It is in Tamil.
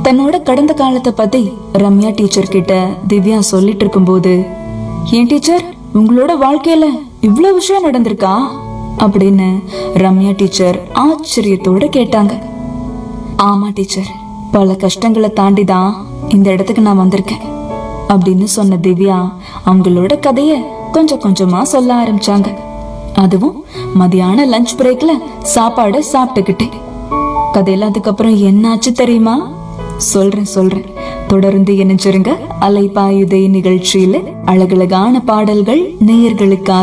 தன்னோட கடந்த காலத்தை பத்தி ரம்யா டீச்சர் கிட்ட திவ்யா சொல்லிட்டு இருக்கும்போது, ஏன் டீச்சர், உங்களோட வாழ்க்கையில இவ்வளவு விஷயம் நடந்திருக்கா அப்படின்னு ரம்யா டீச்சர் ஆச்சரியத்தோட கேட்டாங்க. ஆமா டீச்சர், பல கஷ்டங்களை தாண்டிதான் இந்த இடத்துக்கு நான் வந்திருக்கேன் அப்படின்னு சொன்ன திவ்யா அவங்களோட கதைய கொஞ்சம் கொஞ்சமா சொல்ல ஆரம்பிச்சாங்க. அதுவும் மதியான லஞ்ச் பிரேக்ல சாப்பாடு சாப்பிட்டுக்கிட்டேன். கதையில அதுக்கப்புறம் என்னாச்சு தெரியுமா? சொல்றேன். தொடர்ந்து இணைஞ்சிருங்க. அலைபாயுதை நிகழ்ச்சியில அழகழகான பாடல்கள் நேயர்களுக்காக